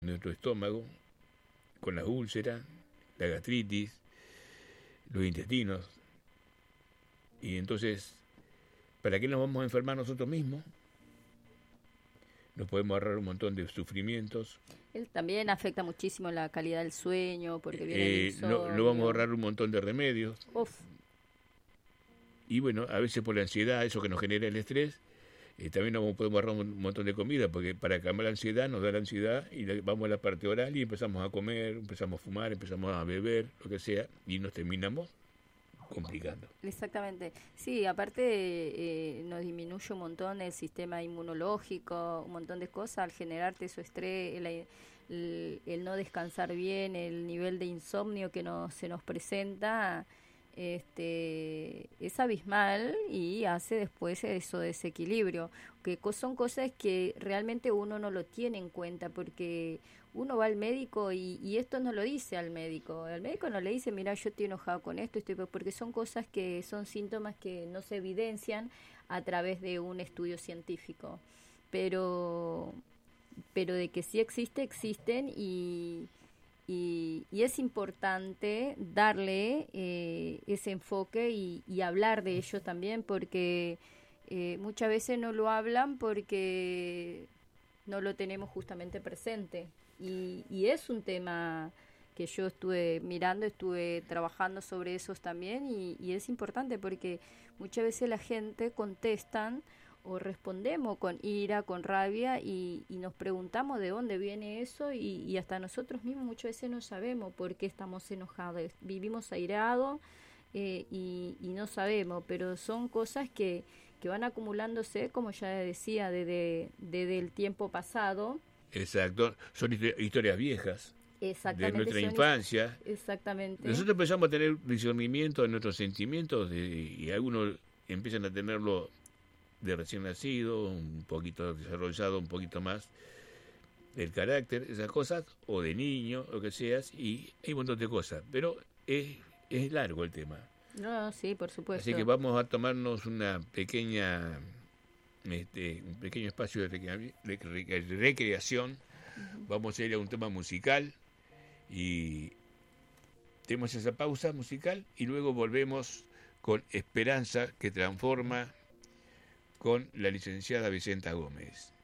nuestro estómago, con las úlceras, la gastritis, los intestinos. Y entonces, ¿para qué nos vamos a enfermar nosotros mismos? Nos podemos ahorrar un montón de sufrimientos. Él también afecta muchísimo la calidad del sueño, porque viene el No insomnio. vamos a ahorrar un montón de remedios. Uf. Y bueno, a veces por la ansiedad, eso que nos genera el estrés, también no podemos ahorrar un montón de comida, porque para calmar la ansiedad nos da la ansiedad y vamos a la parte oral y empezamos a comer, empezamos a fumar, empezamos a beber, lo que sea, y nos terminamos complicando. Exactamente. Sí, aparte nos disminuye un montón el sistema inmunológico, un montón de cosas al generarte su estrés, el no descansar bien, el nivel de insomnio que se nos presenta. Es abismal y hace después eso desequilibrio, que son cosas que realmente uno no lo tiene en cuenta, porque uno va al médico y esto no lo dice al médico no le dice, mira, yo estoy enojado con esto, porque son cosas que son síntomas que no se evidencian a través de un estudio científico, pero de que sí existen y es importante darle ese enfoque y hablar de ello también, porque muchas veces no lo hablan porque no lo tenemos justamente presente. Y es un tema que yo estuve mirando, estuve trabajando sobre eso también, y es importante porque muchas veces la gente contestan o respondemos con ira, con rabia y nos preguntamos de dónde viene eso y hasta nosotros mismos muchas veces no sabemos por qué estamos enojados, vivimos airados y no sabemos, pero son cosas que van acumulándose, como ya decía, desde el tiempo pasado. Exacto, son historias viejas de nuestra infancia. Exactamente. Nosotros empezamos a tener discernimiento de nuestros sentimientos y algunos empiezan a tenerlo de recién nacido, un poquito desarrollado, un poquito más el carácter, esas cosas, o de niño, lo que seas, y hay un montón de cosas, pero es largo el tema. No, sí, por supuesto. Así que vamos a tomarnos una pequeña un pequeño espacio de recreación. Vamos a ir a un tema musical y tenemos esa pausa musical y luego volvemos con Esperanza que transforma, con la licenciada Vicenta Gómez.